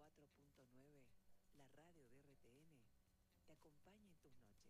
104.9, la radio de RTN, te acompaña en tus noches.